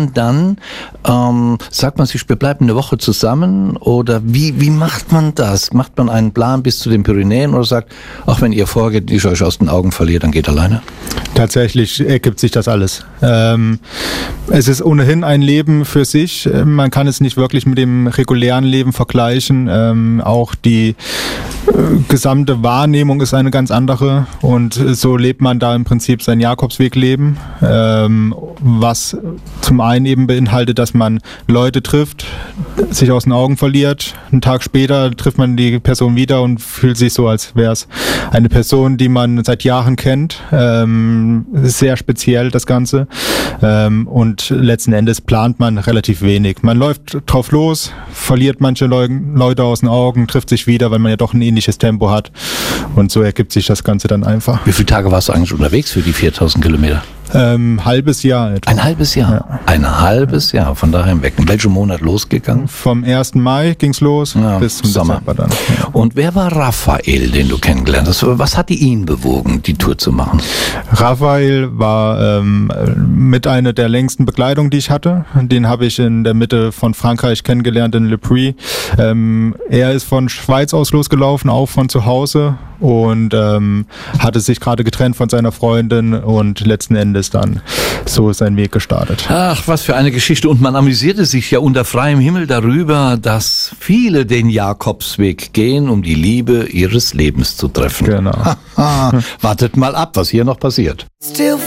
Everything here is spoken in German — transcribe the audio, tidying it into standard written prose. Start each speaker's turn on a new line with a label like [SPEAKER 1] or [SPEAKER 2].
[SPEAKER 1] man dann, sagt man sich, wir bleiben eine Woche zusammen oder wie macht man das? Macht man einen Plan bis zu den Pyrenäen oder sagt, auch wenn ihr vorgeht, ich euch aus den Augen verliere, dann geht alleine?
[SPEAKER 2] Tatsächlich ergibt sich das alles. Es ist ohnehin ein Leben für sich. Man kann es nicht wirklich mit dem regulären Leben vergleichen. Auch die gesamte Wahrnehmung ist eine ganz andere und so lebt man da im Prinzip sein Jakobswegleben, was zum einen eben beinhaltet, dass man Leute trifft, sich aus den Augen verliert. Einen Tag später trifft man die Person wieder und fühlt sich so, als wäre es eine Person, die man seit Jahren kennt. Ist sehr speziell das Ganze und letzten Endes plant man relativ wenig. Man läuft drauf los, verliert manche Leute aus den Augen, trifft sich wieder, weil man ja doch ein ähnliches Tempo hat und so ergibt sich das Ganze dann einfach.
[SPEAKER 1] Wie viele Tage warst du eigentlich unterwegs für die 4000 Kilometer?
[SPEAKER 2] Halbes Jahr etwa.
[SPEAKER 1] Ein halbes Jahr? Ja. Ein halbes Jahr, von daher weg. In welchem Monat losgegangen?
[SPEAKER 2] Vom 1. Mai ging's los bis zum
[SPEAKER 1] Sommer.
[SPEAKER 2] Dezember dann. Ja.
[SPEAKER 1] Und wer war Raphael, den du kennengelernt hast? Was hat ihn bewogen, die Tour zu machen?
[SPEAKER 2] Raphael war mit einer der längsten Begleitungen, die ich hatte. Den habe ich in der Mitte von Frankreich kennengelernt, in Le Puy. Er ist von Schweiz aus losgelaufen, auch von zu Hause und hatte sich gerade getrennt von seiner Freundin und letzten Endes dann so ist sein Weg gestartet.
[SPEAKER 1] Ach, was für eine Geschichte. Und man amüsierte sich ja unter freiem Himmel darüber, dass viele den Jakobsweg gehen, um die Liebe ihres Lebens zu treffen.
[SPEAKER 2] Genau.
[SPEAKER 1] Wartet mal ab, was hier noch passiert.